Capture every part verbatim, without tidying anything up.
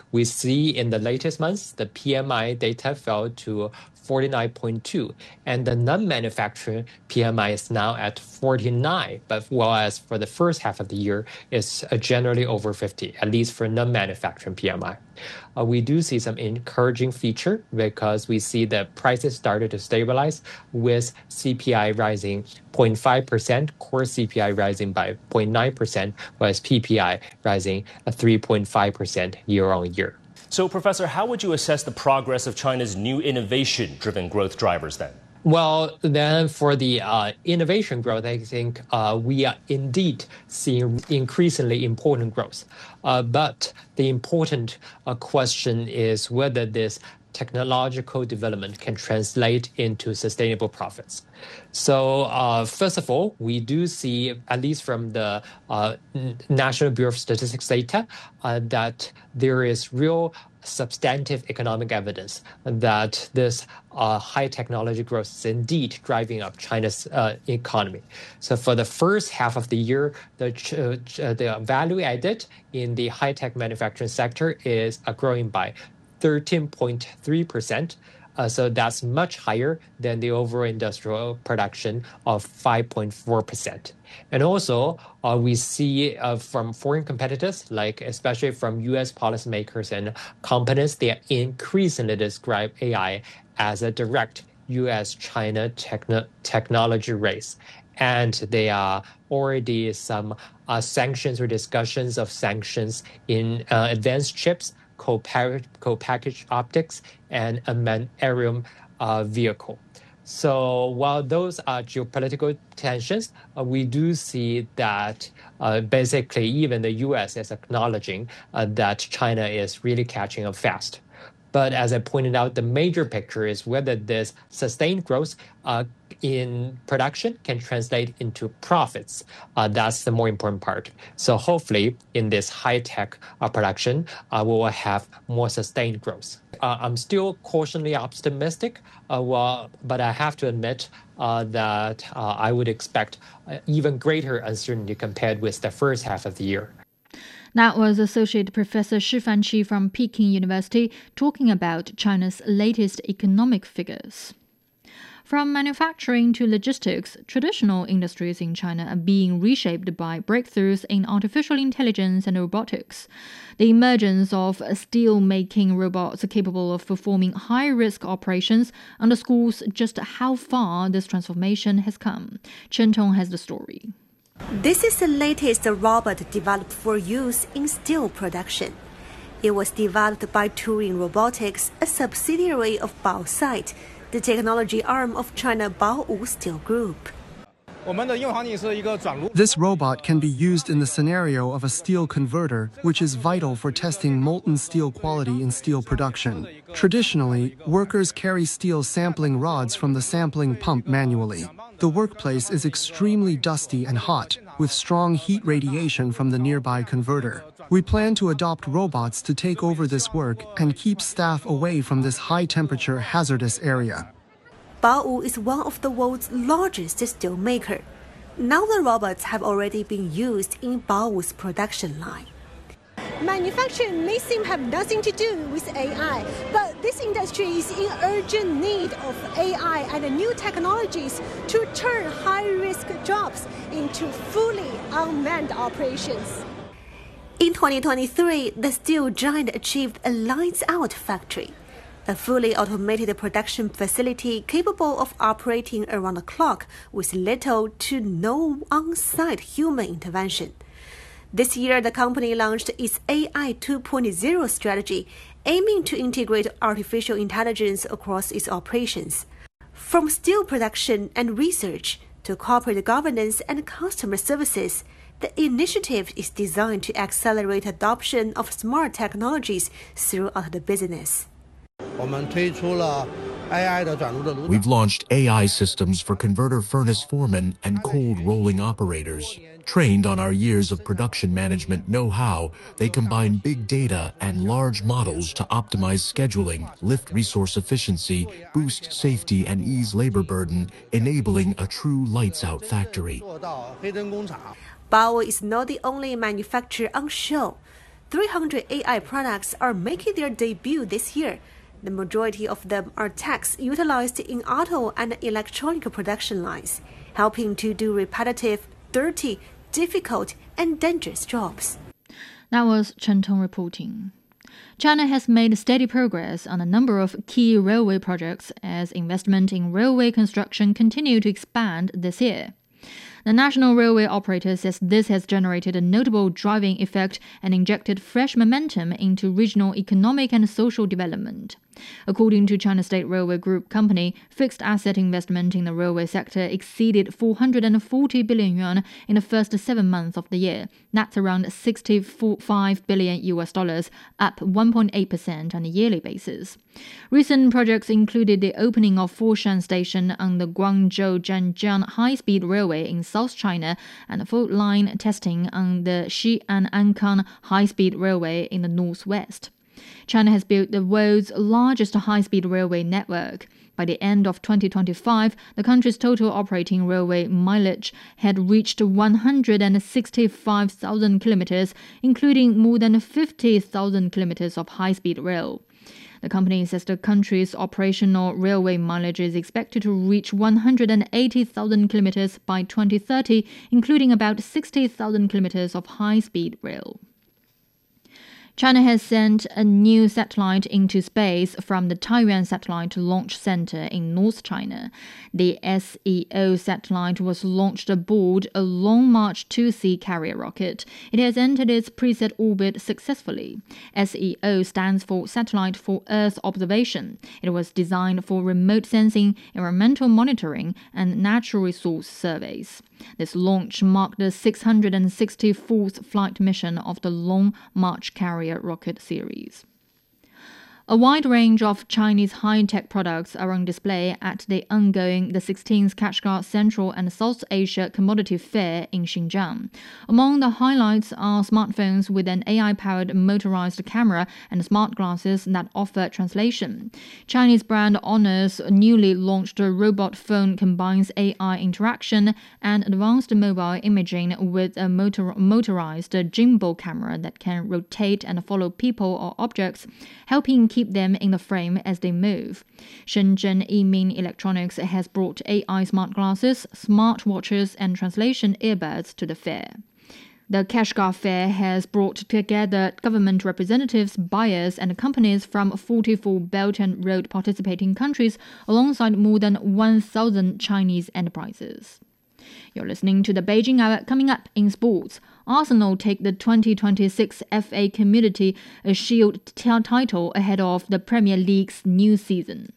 we see in the latest months, the P M I data fell to forty-nine point two, and the non-manufacturing P M I is now at forty-nine, but whereas for the first half of the year, it's generally over fifty, at least for non-manufacturing P M I. Uh, we do see some encouraging feature because we see that prices started to stabilize with C P I rising zero point five percent, core C P I rising by zero point nine percent, whereas P P I rising three point five percent year on year. So, Professor, how would you assess the progress of China's new innovation-driven growth drivers then? Well, then for the uh, innovation growth, I think uh, we are indeed seeing increasingly important growth. Uh, but the important uh, question is whether this technological development can translate into sustainable profits. So uh, first of all, we do see, at least from the uh, National Bureau of Statistics data, uh, that there is real substantive economic evidence that this uh, high technology growth is indeed driving up China's uh, economy. So for the first half of the year, the, ch uh, the value added in the high-tech manufacturing sector is uh, growing by thirteen point three percent. Uh, so that's much higher than the overall industrial production of five point four percent. And also, uh, we see uh, from foreign competitors, like especially from U S policymakers and companies, they increasingly describe A I as a direct U S China techno technology race. And there are already some uh, sanctions or discussions of sanctions in uh, advanced chips, co-packaged optics, and unmanned aerial uh, vehicle. So while those are geopolitical tensions, uh, we do see that uh, basically even the U S is acknowledging uh, that China is really catching up fast. But as I pointed out, the major picture is whether this sustained growth uh, in production can translate into profits. Uh, that's the more important part. So hopefully in this high-tech uh, production, uh, we will have more sustained growth. Uh, I'm still cautiously optimistic, uh, well, but I have to admit uh, that uh, I would expect uh, even greater uncertainty compared with the first half of the year. That was Associate Professor Shi Fanqi from Peking University talking about China's latest economic figures. From manufacturing to logistics, traditional industries in China are being reshaped by breakthroughs in artificial intelligence and robotics. The emergence of steel-making robots capable of performing high-risk operations underscores just how far this transformation has come. Chen Tong has the story. This is the latest robot developed for use in steel production. It was developed by Turing Robotics, a subsidiary of Baosite, the technology arm of China Baowu Steel Group. This robot can be used in the scenario of a steel converter, which is vital for testing molten steel quality in steel production. Traditionally, workers carry steel sampling rods from the sampling pump manually. The workplace is extremely dusty and hot, with strong heat radiation from the nearby converter. We plan to adopt robots to take over this work and keep staff away from this high-temperature hazardous area. Baowu is one of the world's largest steel maker. Now the robots have already been used in Baowu's production line. Manufacturing may seem have nothing to do with A I, but this industry is in urgent need of A I and new technologies to turn high-risk jobs into fully unmanned operations. In twenty twenty-three, the steel giant achieved a lights-out factory, a fully automated production facility capable of operating around the clock with little to no on-site human intervention. This year, the company launched its A I two point oh strategy, aiming to integrate artificial intelligence across its operations. From steel production and research to corporate governance and customer services, the initiative is designed to accelerate adoption of smart technologies throughout the business. We've launched A I systems for converter furnace foremen and cold rolling operators. Trained on our years of production management know-how, they combine big data and large models to optimize scheduling, lift resource efficiency, boost safety, and ease labor burden, enabling a true lights-out factory. Baowu is not the only manufacturer on show. three hundred A I products are making their debut this year. The majority of them are techs utilized in auto and electronic production lines, helping to do repetitive, dirty, difficult, and dangerous jobs. That was Chen Tong reporting. China has made steady progress on a number of key railway projects as investment in railway construction continue to expand this year. The national railway operator says this has generated a notable driving effect and injected fresh momentum into regional economic and social development. According to China State Railway Group Company, fixed asset investment in the railway sector exceeded four hundred forty billion yuan in the first seven months of the year. That's around sixty-five billion U S dollars, up one point eight percent on a yearly basis. Recent projects included the opening of Foshan Station on the Guangzhou-Zhanjiang high-speed railway in South China and fault line testing on the Xi'an-Ancang high-speed railway in the northwest. China has built the world's largest high-speed railway network. By the end of twenty twenty-five, the country's total operating railway mileage had reached one hundred sixty-five thousand kilometers, including more than fifty thousand kilometers of high-speed rail. The company says the country's operational railway mileage is expected to reach one hundred eighty thousand kilometers by twenty thirty, including about sixty thousand kilometers of high-speed rail. China has sent a new satellite into space from the Taiyuan Satellite Launch Center in North China. The S E O satellite was launched aboard a Long March two C carrier rocket. It has entered its preset orbit successfully. S E O stands for Satellite for Earth Observation. It was designed for remote sensing, environmental monitoring, and natural resource surveys. This launch marked the six hundred sixty-fourth flight mission of the Long March carrier rocket series. A wide range of Chinese high-tech products are on display at the ongoing the sixteenth Kashgar Central and South Asia Commodity Fair in Xinjiang. Among the highlights are smartphones with an A I-powered motorized camera and smart glasses that offer translation. Chinese brand Honor's newly launched robot phone combines A I interaction and advanced mobile imaging with a motor motorized gimbal camera that can rotate and follow people or objects, helping keep keep them in the frame as they move. Shenzhen Yimin Electronics has brought A I smart glasses, smart watches, and translation earbuds to the fair. The Kashgar Fair has brought together government representatives, buyers, and companies from forty-four Belt and Road participating countries, alongside more than one thousand Chinese enterprises. You're listening to the Beijing Hour. Coming up in sports, Arsenal take the twenty twenty-six F A Community Shield t- title ahead of the Premier League's new season.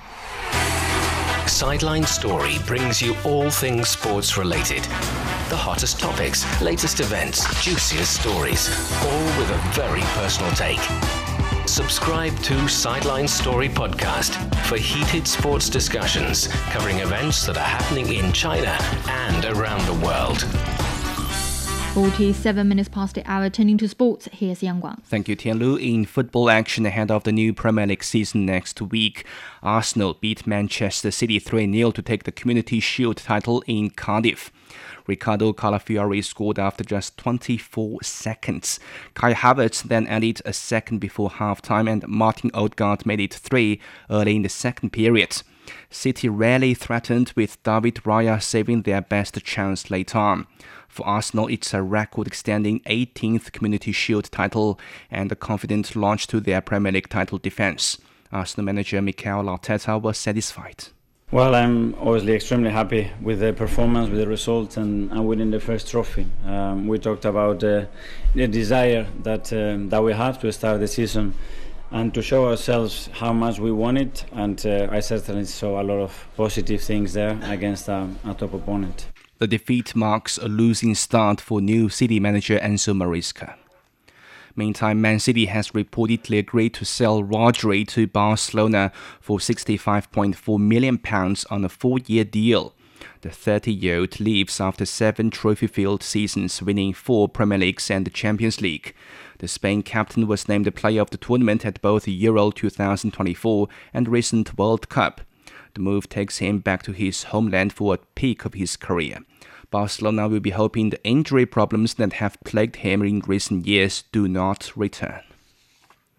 Sideline Story brings you all things sports related. The hottest topics, latest events, juiciest stories, all with a very personal take. Subscribe to Sideline Story Podcast for heated sports discussions covering events that are happening in China and around the world. forty-seven minutes past the hour, turning to sports. Here's Yang Guang. Thank you, Tianlu. In football action ahead of the new Premier League season next week, Arsenal beat Manchester City three nil to take the Community Shield title in Cardiff. Ricardo Calafiori scored after just twenty-four seconds. Kai Havertz then added a second before halftime, and Martin Odegaard made it three early in the second period. City rarely threatened, with David Raya saving their best chance late on. For Arsenal, it's a record-extending eighteenth Community Shield title and a confident launch to their Premier League title defense. Arsenal manager Mikel Arteta was satisfied. Well, I'm obviously extremely happy with the performance, with the results, and, and winning the first trophy. Um, we talked about uh, the desire that um, that we have to start the season and to show ourselves how much we want it, and uh, I certainly saw a lot of positive things there against um, a top opponent. The defeat marks a losing start for new City manager Enzo Maresca. Meantime, Man City has reportedly agreed to sell Rodri to Barcelona for sixty-five point four million pounds on a four-year deal. The thirty-year-old leaves after seven trophy-filled seasons, winning four Premier Leagues and the Champions League. The Spain captain was named the player of the tournament at both Euro twenty twenty-four and recent World Cup. The move takes him back to his homeland for a peak of his career. Barcelona will be hoping the injury problems that have plagued him in recent years do not return.